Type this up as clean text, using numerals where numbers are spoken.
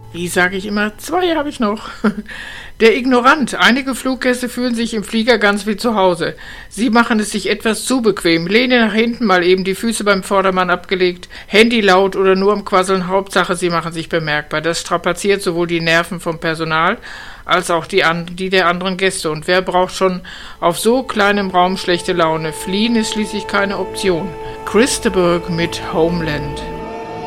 Wie sage ich immer, 2 habe ich noch. Der Ignorant. Einige Fluggäste fühlen sich im Flieger ganz wie zu Hause. Sie machen es sich etwas zu bequem. Lehne nach hinten, mal eben die Füße beim Vordermann abgelegt, Handy laut oder nur am Quasseln. Hauptsache, sie machen sich bemerkbar. Das strapaziert sowohl die Nerven vom Personal als auch die der anderen Gäste. Und wer braucht schon auf so kleinem Raum schlechte Laune? Fliehen ist schließlich keine Option. Chris de Burgh mit Homeland.